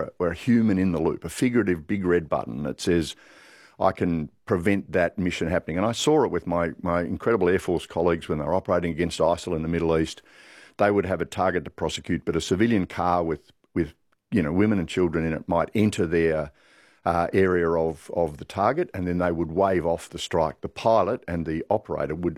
we're a human in the loop, a figurative big red button that says, I can prevent that mission happening. And I saw it with my incredible Air Force colleagues when they were operating against ISIL in the Middle East. They would have a target to prosecute, but a civilian car with women and children in it might enter their area of the target, and then they would wave off the strike. The pilot and the operator would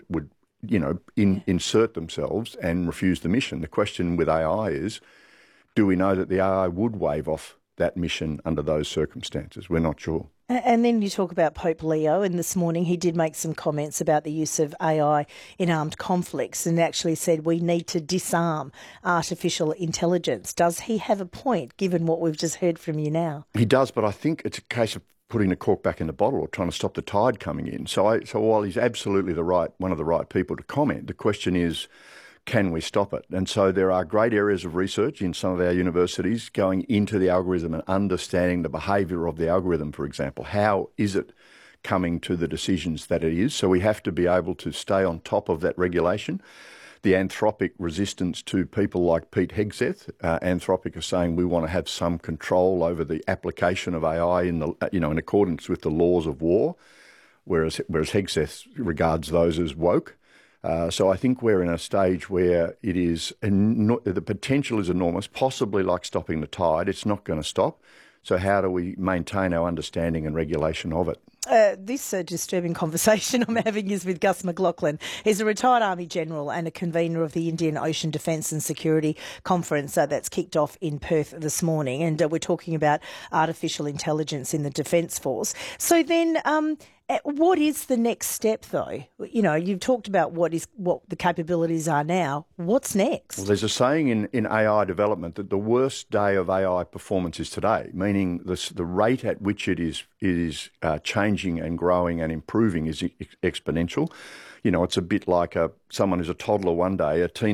insert themselves and refuse the mission. The question with AI is, do we know that the AI would wave off that mission under those circumstances? We're not sure. And then you talk about Pope Leo, and this morning he did make some comments about the use of AI in armed conflicts and actually said we need to disarm artificial intelligence. Does he have a point, given what we've just heard from you now? He does, but I think it's a case of putting the cork back in the bottle or trying to stop the tide coming in. So while he's absolutely one of the right people to comment, the question is, can we stop it? And so there are great areas of research in some of our universities going into the algorithm and understanding the behaviour of the algorithm, for example. How is it coming to the decisions that it is? So we have to be able to stay on top of that regulation. The Anthropic resistance to people like Pete Hegseth, Anthropic are saying we want to have some control over the application of AI in accordance with the laws of war, whereas Hegseth regards those as woke. So I think we're in a stage where it is the potential is enormous, possibly like stopping the tide. It's not going to stop. So how do we maintain our understanding and regulation of it? This disturbing conversation I'm having is with Gus McLachlan. He's a retired Army General and a convener of the Indian Ocean Defence and Security Conference that's kicked off in Perth this morning. And we're talking about artificial intelligence in the Defence Force. So then what is the next step, though? You know, you've talked about what the capabilities are now. What's next? Well, there's a saying in AI development that the worst day of AI performance is today, meaning the rate at which it is changing and growing and improving is exponential. You know, it's a bit like someone who's a toddler one day, a teen